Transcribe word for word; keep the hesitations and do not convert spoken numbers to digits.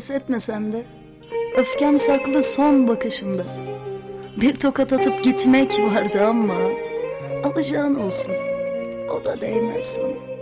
hissetmesem de öfkem saklı son bakışımda. Bir tokat atıp gitmek vardı ama alacağın olsun, o da değmez sana.